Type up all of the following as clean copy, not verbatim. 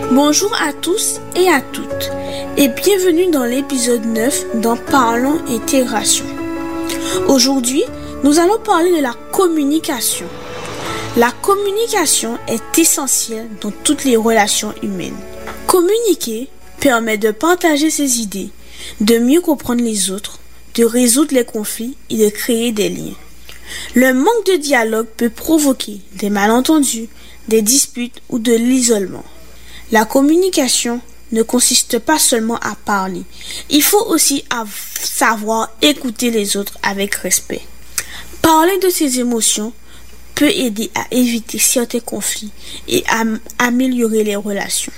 Bonjour à tous et à toutes et bienvenue dans l'épisode 9 dans Parlons Intégration. Aujourd'hui, nous allons parler de la communication. La communication est essentielle dans toutes les relations humaines. Communiquer permet de partager ses idées, de mieux comprendre les autres, de résoudre les conflits et de créer des liens. Le manque de dialogue peut provoquer des malentendus, des disputes ou de l'isolement. La communication ne consiste pas seulement à parler. Il faut aussi savoir écouter les autres avec respect. Parler de ses émotions peut aider à éviter certains conflits et à améliorer les relations.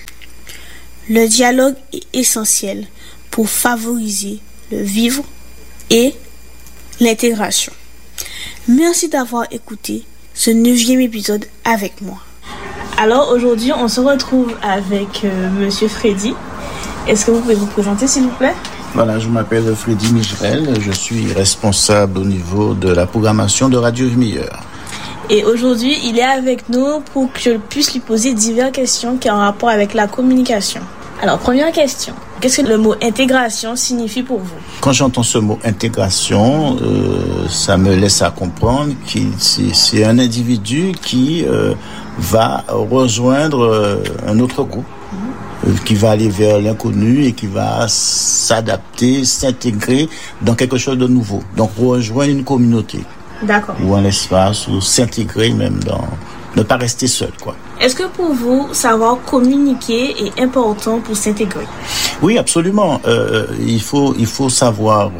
Le dialogue est essentiel pour favoriser le vivre et l'intégration. Merci d'avoir écouté ce 9e épisode avec moi. Alors aujourd'hui, on se retrouve avec Monsieur Freddy. Est-ce que vous pouvez vous présenter, s'il vous plaît? Voilà, je m'appelle Freddy Micherel. Je suis responsable au niveau de la programmation de Radio Vie Meilleure. Et aujourd'hui, il est avec nous pour que je puisse lui poser diverses questions qui ont un rapport avec la communication. Alors, première question. Qu'est-ce que le mot intégration signifie pour vous? Quand j'entends ce mot intégration, ça me laisse à comprendre que c'est un individu qui va rejoindre un autre groupe, qui va aller vers l'inconnu et qui va s'adapter, s'intégrer dans quelque chose de nouveau. Donc rejoindre une communauté. D'accord. Ou un espace, ou s'intégrer même dans... Ne pas rester seul, quoi. Est-ce que pour vous, savoir communiquer est important pour s'intégrer? Oui, absolument. Il faut savoir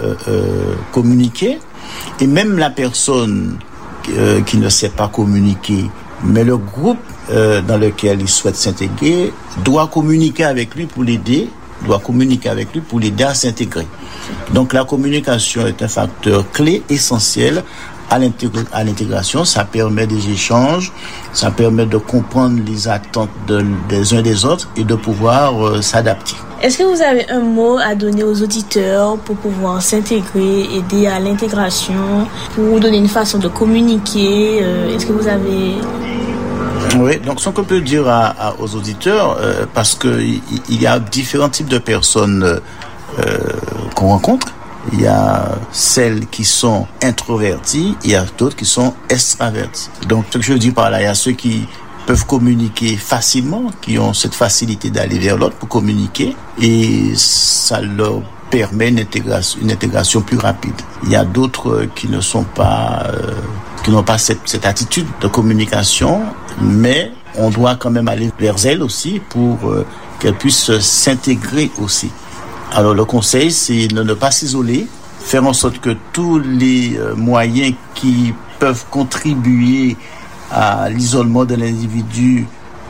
communiquer. Et même la personne qui ne sait pas communiquer, mais le groupe dans lequel il souhaite s'intégrer doit communiquer avec lui pour l'aider, à s'intégrer. Donc la communication est un facteur clé, essentiel à l'intégration. Ça permet des échanges, ça permet de comprendre les attentes des uns des autres et de pouvoir s'adapter. Est-ce que vous avez un mot à donner aux auditeurs pour pouvoir s'intégrer, aider à l'intégration, pour donner une façon de communiquer? Est-ce que vous avez... Oui, donc ce qu'on peut dire aux auditeurs, parce que il y a différents types de personnes qu'on rencontre. Il y a celles qui sont introverties, il y a d'autres qui sont extraverties. Donc, ce que je veux dire par là, il y a ceux qui peuvent communiquer facilement, qui ont cette facilité d'aller vers l'autre pour communiquer, et ça leur permet une intégration plus rapide. Il y a d'autres qui ne sont pas, qui n'ont pas cette attitude de communication, mais on doit quand même aller vers elles aussi pour qu'elles puissent s'intégrer aussi. Alors le conseil, c'est de ne pas s'isoler, faire en sorte que tous les moyens qui peuvent contribuer à l'isolement de l'individu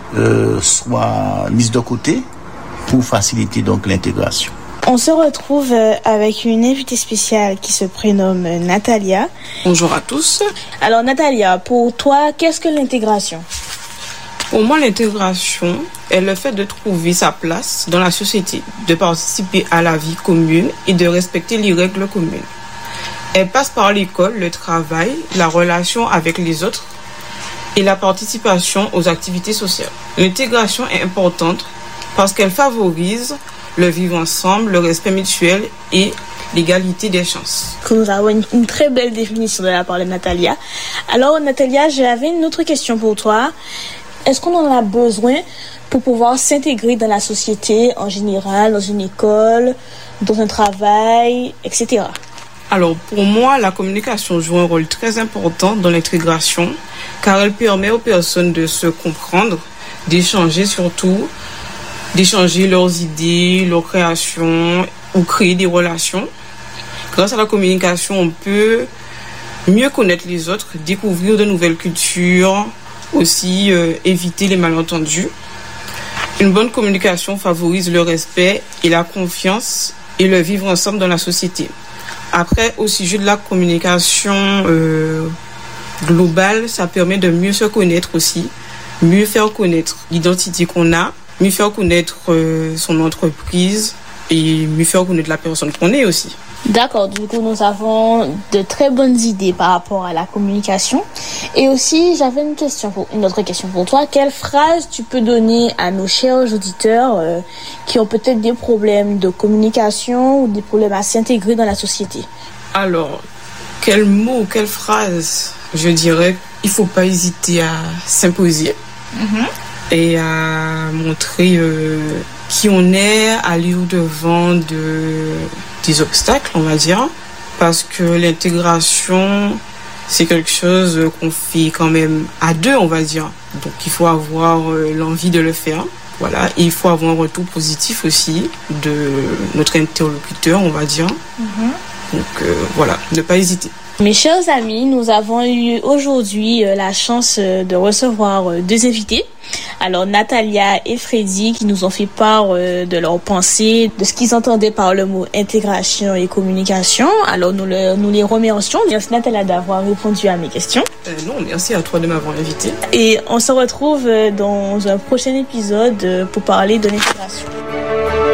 soient mis de côté pour faciliter donc l'intégration. On se retrouve avec une invitée spéciale qui se prénomme Natalia. Bonjour à tous. Alors Natalia, pour toi, qu'est-ce que l'intégration? Pour moi, l'intégration est le fait de trouver sa place dans la société, de participer à la vie commune et de respecter les règles communes. Elle passe par l'école, le travail, la relation avec les autres et la participation aux activités sociales. L'intégration est importante parce qu'elle favorise le vivre ensemble, le respect mutuel et l'égalité des chances. Nous avons une très belle définition de la part de Natalia. Alors Natalia, j'avais une autre question pour toi. Est-ce qu'on en a besoin pour pouvoir s'intégrer dans la société en général, dans une école, dans un travail, etc.? Alors, pour moi, la communication joue un rôle très important dans l'intégration, car elle permet aux personnes de se comprendre, d'échanger surtout, d'échanger leurs idées, leurs créations ou créer des relations. Grâce à la communication, on peut mieux connaître les autres, découvrir de nouvelles cultures, aussi éviter les malentendus. Une bonne communication favorise le respect et la confiance et le vivre ensemble dans la société. Après, au sujet de la communication globale, ça permet de mieux se connaître aussi, mieux faire connaître l'identité qu'on a, mieux faire connaître son entreprise, et mieux faire connaître la personne qu'on est aussi. D'accord, du coup nous avons de très bonnes idées par rapport à la communication. Et aussi j'avais une autre question pour toi. Quelle phrase tu peux donner à nos chers auditeurs qui ont peut-être des problèmes de communication ou des problèmes à s'intégrer dans la société? Alors, quel mot, quelle phrase? Je dirais il faut pas hésiter à s'imposer et à montrer qui on est, aller au-devant des obstacles, on va dire, parce que l'intégration, c'est quelque chose qu'on fait quand même à deux, on va dire. Donc il faut avoir l'envie de le faire. Voilà, et il faut avoir un retour positif aussi de notre interlocuteur, on va dire. Donc voilà, ne pas hésiter. Mes chers amis, nous avons eu aujourd'hui la chance de recevoir deux invités. Alors Natalia et Freddy qui nous ont fait part de leurs pensées, de ce qu'ils entendaient par le mot intégration et communication. Alors nous les remercions. Merci Natalia d'avoir répondu à mes questions. Non, merci à toi de m'avoir invité. Et on se retrouve dans un prochain épisode pour parler de l'intégration.